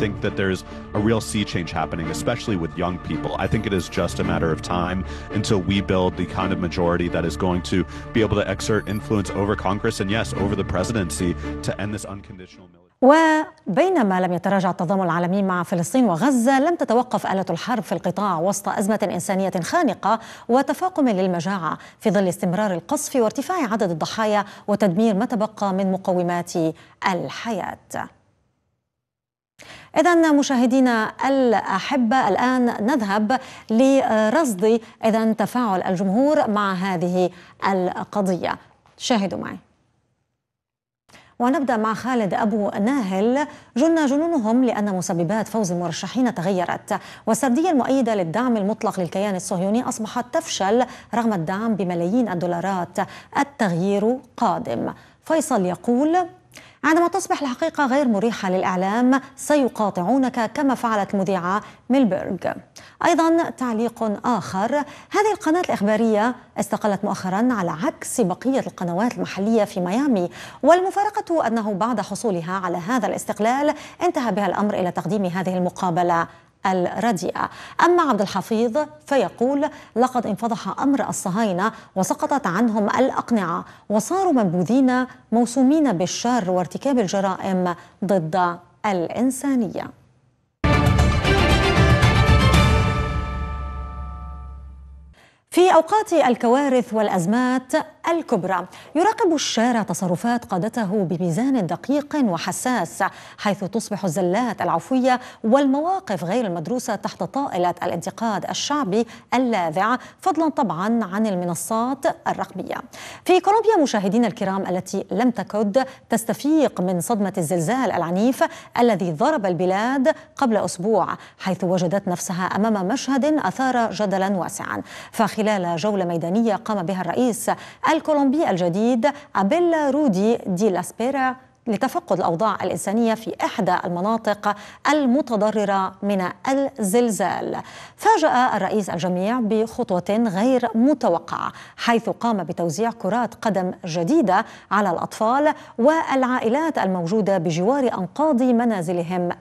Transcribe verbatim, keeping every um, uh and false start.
think that there's a real sea change happening, especially with young people. I think it is just a matter of time until we build the kind of majority that is going to be able to exert influence over Congress and, yes, over the presidency to end this unconditional military. وبينما لم يتراجع التضامن العالمي مع فلسطين وغزة، لم تتوقف آلة الحرب في القطاع وسط أزمة إنسانية خانقة وتفاقم للمجاعة في ظل استمرار القصف وارتفاع عدد الضحايا وتدمير ما تبقى من مقومات الحياة. إذن مشاهدينا الأحبة، الآن نذهب لرصد إذن تفاعل الجمهور مع هذه القضية. شاهدوا معي. ونبدأ مع خالد أبو ناهل. جن جنونهم لأن مسببات فوز المرشحين تغيرت، والسردية المؤيدة للدعم المطلق للكيان الصهيوني أصبحت تفشل رغم الدعم بملايين الدولارات. التغيير قادم. فيصل يقول: عندما تصبح الحقيقة غير مريحة للإعلام سيقاطعونك كما فعلت المذيعة ميلبرغ. أيضا تعليق آخر: هذه القناة الإخبارية استقلت مؤخرا على عكس بقية القنوات المحلية في ميامي، والمفارقة أنه بعد حصولها على هذا الاستقلال انتهى بها الأمر إلى تقديم هذه المقابلة الرديئة. أما عبد الحفيظ فيقول: لقد انفضح أمر الصهاينة وسقطت عنهم الأقنعة وصاروا منبوذين موسومين بالشر وارتكاب الجرائم ضد الإنسانية. في أوقات الكوارث والأزمات الكبرى يراقب الشارع تصرفات قادته بميزان دقيق وحساس، حيث تصبح الزلات العفوية والمواقف غير المدروسة تحت طائلة الانتقاد الشعبي اللاذع، فضلا طبعا عن المنصات الرقمية. في كولومبيا مشاهدينا الكرام، التي لم تكد تستفيق من صدمة الزلزال العنيف الذي ضرب البلاد قبل أسبوع، حيث وجدت نفسها أمام مشهد أثار جدلا واسعا. فخلال جولة ميدانية قام بها الرئيس الكولومبي الجديد أبيل رودي دي لاسبيرا لتفقد الأوضاع الإنسانية في إحدى المناطق المتضررة من الزلزال. فاجأ الرئيس الجميع بخطوة غير متوقعة، حيث قام بتوزيع كرات قدم جديدة على الأطفال والعائلات الموجودة بجوار أنقاض منازلهم